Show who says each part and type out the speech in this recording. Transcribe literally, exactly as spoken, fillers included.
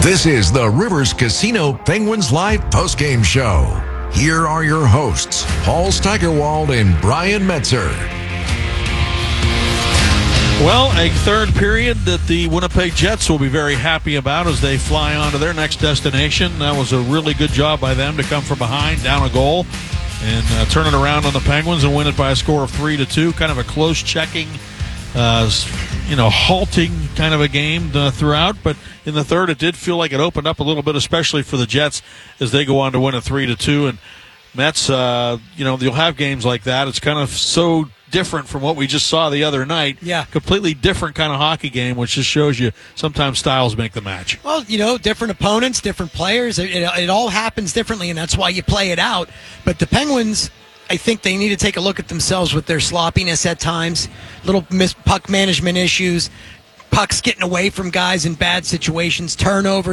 Speaker 1: This is the Rivers Casino Penguins Live postgame show. Here are your hosts, Paul Steigerwald and Brian Metzer.
Speaker 2: Well, a third period that the Winnipeg Jets will be very happy about as they fly on to their next destination. That was a really good job by them to come from behind, down a goal, and uh, turn it around on the Penguins and win it by a score of three to two. Kind of a close checking, uh, you know, halting kind of a game uh, throughout. But in the third, it did feel like it opened up a little bit, especially for the Jets as they go on to win it three to two. And Mets, uh, you know, you'll have games like that. It's kind of so different from what we just saw the other night.
Speaker 3: Yeah.
Speaker 2: Completely different kind of hockey game, which just shows you sometimes styles make the match.
Speaker 3: Well, you know, different opponents, different players. It, it, it all happens differently, and that's why you play it out. But the Penguins, I think they need to take a look at themselves with their sloppiness at times, little miss puck management issues, pucks getting away from guys in bad situations, turnovers.